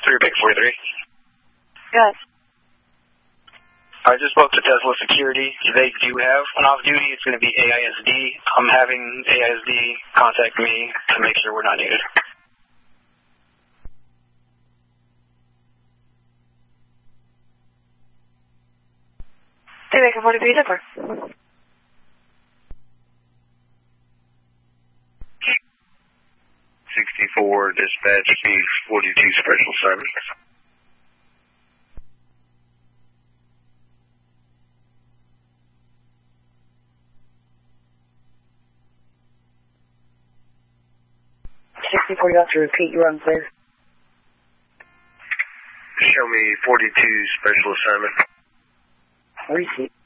Big 43. Good. I just spoke to Tesla Security. They do have an off-duty. It's going to be AISD. I'm having AISD contact me to make sure we're not needed. They make a 43 zipper. 64 dispatch speed 42 special service. You have to repeat your own, please. Show me 42 special assignment. Receipt.